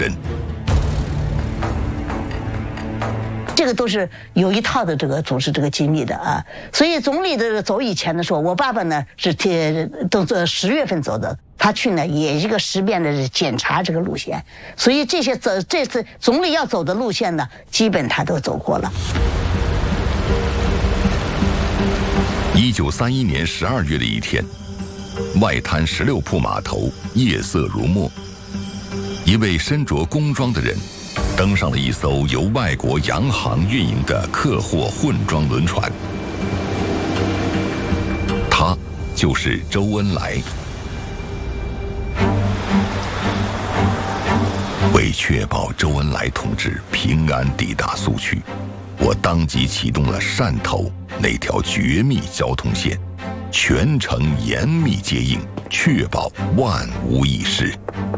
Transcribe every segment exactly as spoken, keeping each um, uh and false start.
身。 这个都是有一套的这个组织这个机密的啊，所以总理的走以前的时候，我爸爸呢是贴都这十月份走的，他去呢也一个十遍的检查这个路线，所以这些走这次总理要走的路线呢，基本他都走过了。 一九三一年十二月的一天，外滩十六铺码头夜色如墨，一位身着工装的人登上了一艘由外国洋行运营的客货混装轮船，他就是周恩来。为确保周恩来同志平安抵达苏区，我当即启动了汕头那条绝密交通线，全程严密接应，确保万无一失。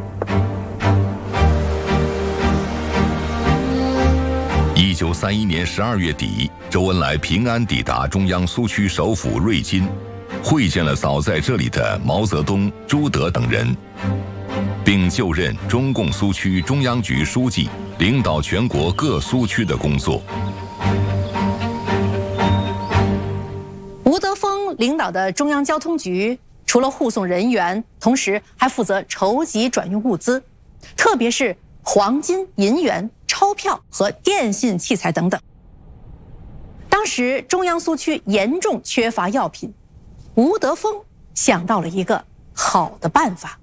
一九三一年十二月底，周恩来平安抵达中央苏区首府瑞金，会见了早在这里的毛泽东、朱德等人，并就任中共苏区中央局书记，领导全国各苏区的工作。 吴德峰领导的中央交通局除了护送人员，同时还负责筹集转运物资，特别是黄金、银元、钞票和电信器材等等。当时中央苏区严重缺乏药品，吴德峰想到了一个好的办法。